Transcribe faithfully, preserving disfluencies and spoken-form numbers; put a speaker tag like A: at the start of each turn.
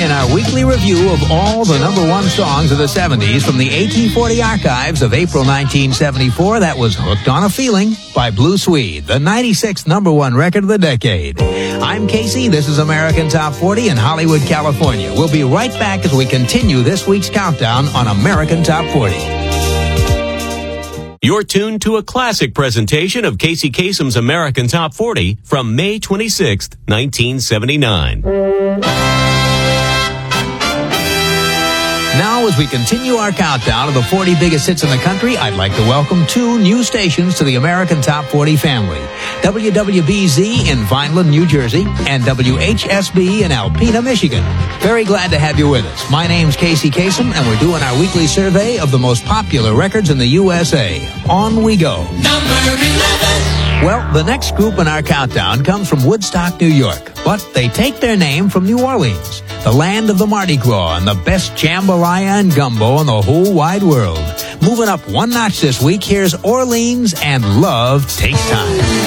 A: in our weekly review of all the number one songs of the seventies from the eighteen forty archives of April nineteen seventy-four. That was Hooked on a Feeling by Blue Swede, the ninety-sixth number one record of the decade. I'm Casey. This is American Top forty in Hollywood, California. We'll be right back as we continue this week's countdown on American Top forty.
B: You're tuned to a classic presentation of Casey Kasem's American Top forty from May twenty-sixth, nineteen seventy-nine.
A: Now, as we continue our countdown of the forty biggest hits in the country, I'd like to welcome two new stations to the American Top forty family. W W B Z in Vineland, New Jersey, and W H S B in Alpena, Michigan. Very glad to have you with us. My name's Casey Kasem, and we're doing our weekly survey of the most popular records in the U S A. On we go.
C: Number eleven.
A: Well, the next group in our countdown comes from Woodstock, New York, but they take their name from New Orleans, the land of the Mardi Gras and the best jambalaya and gumbo in the whole wide world. Moving up one notch this week, here's Orleans and Love Takes Time.